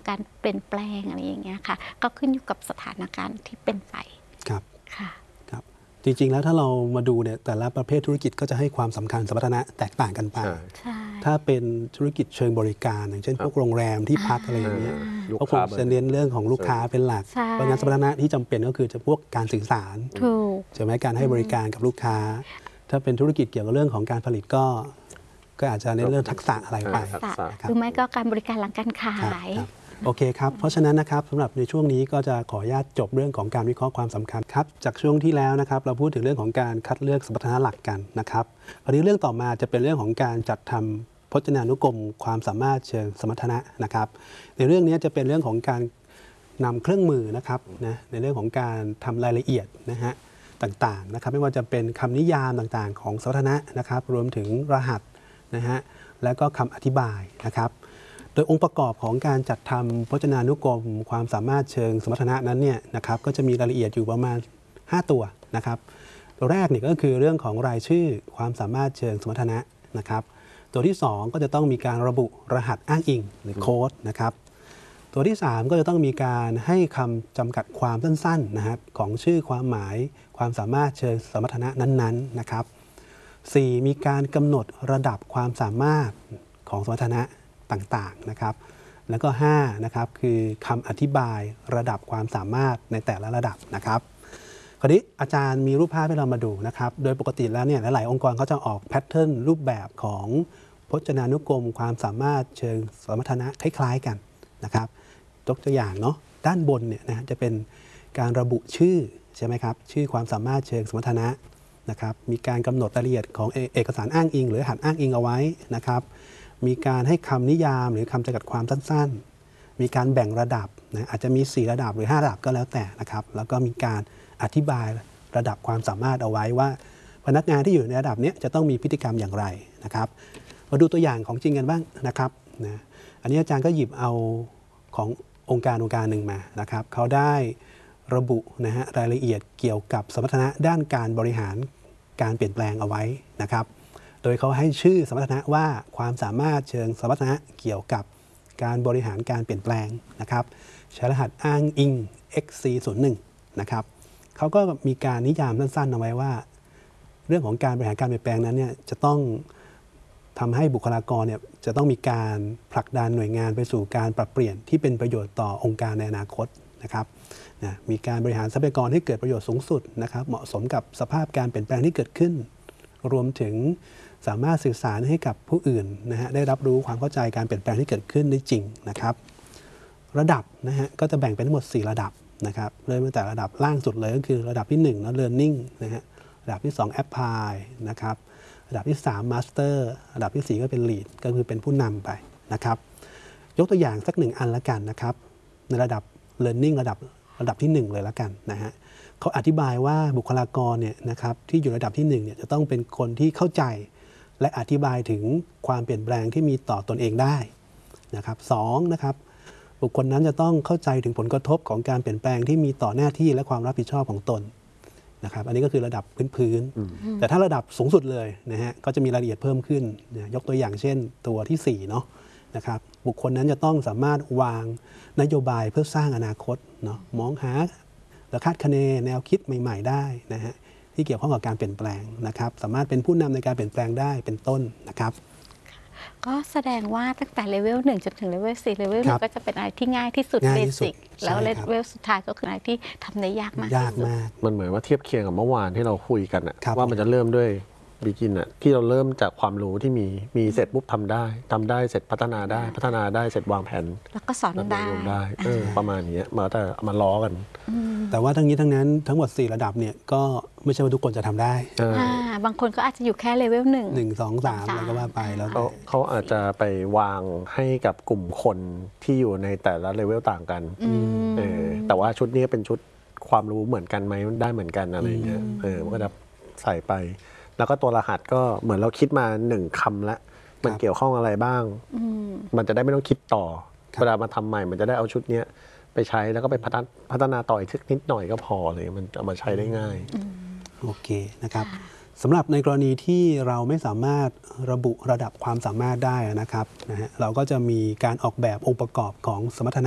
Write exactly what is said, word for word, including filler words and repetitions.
การเปลี่ยนแปลงอะไรอย่างเงี้ยค่ะก็ขึ้นอยู่กับสถานการณ์ที่เป็นไปครับค่ะครับจริงๆแล้วถ้าเรามาดูเนี่ยแต่ละประเภทธุรกิจก็จะให้ความสำคัญสมรรถนะแตกต่างกันไปถ้าเป็นธุรกิจเชิงบริการอย่างเช่นพวกโรงแรมที่พักอะไรอย่างเงี้ยก็คงจะเน้นเรื่องของลูกค้าเป็นหลักเพราะงั้นสมรรถนะที่จำเป็นก็คือจะพวกการสื่อสารใช่ไหมการให้บริการกับลูกค้าถ้าเป็นธุรกิจเกี่ยวกับเรื่องของการผลิตก็ก็อาจจะเน้นเรื่องทักษะอะไรไปหรือไม่ก็การบริการหลังการขายโอเคครับเพราะฉะนั้นนะครับสำหรับในช่วงนี้ก็จะขออนุญาตจบเรื่องของการวิเคราะห์ความสำคัญครับจากช่วงที่แล้วนะครับเราพูดถึงเรื่องของการคัดเลือกสมรรถนะหลักกันนะครับคราวนี้เรื่องต่อมาจะเป็นเรื่องของการจัดทำพจนานุกรมความสามารถเชิงสมรรถนะนะครับในเรื่องนี้จะเป็นเรื่องของการนำเครื่องมือนะครับนะในเรื่องของการทำรายละเอียดนะฮะต่างๆนะครับไม่ว่าจะเป็นคำนิยามต่างๆของสมรรถนะนะครับรวมถึงรหัสนะฮะและก็คำอธิบายนะครับโดยองค์ประกอบของการจัดทำพจนานุกรมความสามารถเชิงสมรรถนะนั้นเนี่ยนะครับก็จะมีรายละเอียดอยู่ประมาณห้าตัวนะครับตัวแรกเนี่ยก็คือเรื่องของรายชื่อความสามารถเชิงสมรรถนะนะครับตัวที่สองก็จะต้องมีการระบุรหัสอ้างอิงหรือโค้ดนะครับตัวที่สามก็จะต้องมีการให้คำจำกัดความสั้นๆนะครับของชื่อความหมายความสามารถเชิงสมรรถนะนั้นๆนะครับสี่มีการกำหนดระดับความสามารถของสมรรถนะต่างๆนะครับแล้วก็ห้านะครับคือคำอธิบายระดับความสามารถในแต่ละระดับนะครับคราวนี้อาจารย์มีรูปภาพให้เรามาดูนะครับโดยปกติแล้วเนี่ยหลายๆองค์กรเขาจะออกแพทเทิร์นรูปแบบของพจนานุกรมความสามารถเชิงสมรรถนะคล้ายๆกันนะครับยกตัวอย่างเนาะด้านบนเนี่ยนะจะเป็นการระบุชื่อใช่ไหมครับชื่อความสามารถเชิงสมรรถนะนะครับมีการกำหนดรายละเอียดของเอกสารอ้างอิงหรือรหัสอ้างอิงเอาไว้นะครับมีการให้คำนิยามหรือคำจำกัดความสั้นๆมีการแบ่งระดับนะอาจจะมีสี่ระดับหรือห้าระดับก็แล้วแต่นะครับแล้วก็มีการอธิบายระดับความสามารถเอาไว้ว่าพนักงานที่อยู่ในระดับนี้จะต้องมีพฤติกรรมอย่างไรนะครับมาดูตัวอย่างของจริงกันบ้างนะครับนะอันนี้อาจารย์ก็หยิบเอาขององค์การองค์การหนึ่งมานะครับเขาได้ระบุนะฮะรายละเอียดเกี่ยวกับสมรรถนะด้านการบริหารการเปลี่ยนแปลงเอาไว้นะครับโดยเขาให้ชื่อสมรรถนะว่าความสามารถเชิงสมรรถนะเกี่ยวกับการบริหารการเปลี่ยนแปลงนะครับใช้รหัสอ้างอิง เอ็กซ์ ซี ศูนย์ หนึ่ง นะครับเขาก็มีการนิยามสั้นๆเอาไว้ว่าเรื่องของการบริหารการเปลี่ยนแปลงนั้นเนี่ยจะต้องทำให้บุคลากรเนี่ยจะต้องมีการผลักดันหน่วยงานไปสู่การปรับเปลี่ยนที่เป็นประโยชน์ต่อองค์การในอนาคตนะครับนะมีการบริหารทรัพยากรให้เกิดประโยชน์สูงสุดนะครับเหมาะสมกับสภาพการเปลี่ยนแปลงที่เกิดขึ้นรวมถึงสามารถสื่อสารให้กับผู้อื่นนะฮะได้รับรู้ความเข้าใจการเปลี่ยนแปลงที่เกิดขึ้นได้จริงนะครับระดับนะฮะก็จะแบ่งเป็นทั้งหมดสี่ระดับนะครับเริ่มตั้งแต่ระดับล่างสุดเลยก็คือระดับที่หนึ่งนะ learning นะฮะระดับที่สอง apply นะครับระดับที่สาม master ระดับที่สี่ก็เป็น lead ก็คือเป็นผู้นำไปนะครับยกตัวอย่างสักหนึ่งอันละกันนะครับในระดับ learning ระดับระดับที่หนึ่งเลยละกันนะฮะเขาอธิบายว่าบุคลากรเนี่ยนะครับที่อยู่ระดับที่หนึ่งเนี่ยจะต้องเป็นคนที่เข้าใจและอธิบายถึงความเปลี่ยนแปลงที่มีต่อตนเองได้นะครับสองนะครับบุคคลนั้นจะต้องเข้าใจถึงผลกระทบของการเปลี่ยนแปลงที่มีต่อหน้าที่และความรับผิดชอบของตนนะครับอันนี้ก็คือระดับพื้นๆแต่ถ้าระดับสูงสุดเลยนะฮะก็จะมีรายละเอียดเพิ่มขึ้นยกตัวอย่างเช่นตัวที่สี่เนาะนะครับบุคคลนั้นจะต้องสามารถวางนโยบายเพื่อสร้างอนาคตเนาะมองหาและคาดคะเนแนวคิดใหม่ๆได้นะฮะที่เกี่ยวข้องกับการเปลี่ยนแปลงนะครับสามารถเป็นผู้นำในการเปลี่ยนแปลงได้เป็นต้นนะครับก็แสดงว่าตั้งแต่เลเวลหนึ่งจนถึงเลเวลสี่เลเวลหนึ่งก็จะเป็นอะไรที่ง่ายที่สุดเบสิกแล้วเลเวลสุดท้ายก็คืออะไรที่ทำได้ยากมากยากมากมันเหมือนว่าเทียบเคียงกับเมื่อวานที่เราคุยกันว่ามันจะเริ่มด้วยบิกินอะที่เราเริ่มจากความรู้ที่มีมีเสร็จปุ๊บทำได้ทำได้เสร็จพัฒนาได้พัฒนาได้เสร็จวางแผนแล้วก็สอนได้ได้ประมาณนี้มาแต่มาล้อกันแต่ว่าทั้งนี้ทั้งนั้นทั้งหมดสี่ระดับเนี่ยก็ไม่ใช่ว่าทุกคนจะทำได้บางคนก็อาจจะอยู่แค่เลเวลหนึ่งหนึ่งสองสามแล้วก็ว่าไปแล้วเขาเขาอาจจะไปวางให้กับกลุ่มคนที่อยู่ในแต่ละเลเวลต่างกันเออแต่ว่าชุดนี้เป็นชุดความรู้เหมือนกันไหมได้เหมือนกันอะไรเงี้ยเออมันก็จะใส่ไปแล้วก็ตัวรหัสก็เหมือนเราคิดมาหนึ่งคำแล้วมันเกี่ยวข้องอะไรบ้างมันจะได้ไม่ต้องคิดต่อเวลามาทำใหม่มันจะได้เอาชุดนี้ไปใช้แล้วก็ไปพัฒนาต่ออีกนิดหน่อยก็พอเลยมันเอามาใช้ได้ง่ายโอเคนะครับสำหรับในกรณีที่เราไม่สามารถระบุระดับความสามารถได้นะครับนะฮะเราก็จะมีการออกแบบองค์ประกอบของสมรรถนะ